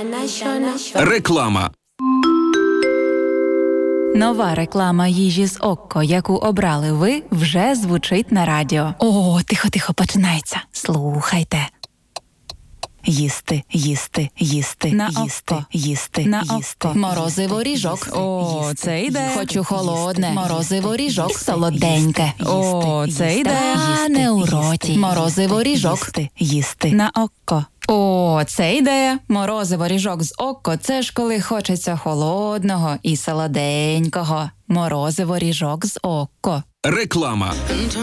Реклама. Нова реклама їжі з Окко, яку обрали ви, вже звучить на радіо. О, тихо-тихо, починається. Слухайте. Їсти, їсти, їсти, на їсти, Окко. їсти, На їсти. Окко. Морозиво ріжок. О, це йде. Хочу холодне. Їсти. Морозиво ріжок. Солоденьке. О, це йде. Та не у роті. Морозиво ріжок. Їсти. На Окко. О, це ідея. Морозиво ріжок з Окко – це ж коли хочеться холодного і солоденького. Морозиво ріжок з Окко. Реклама.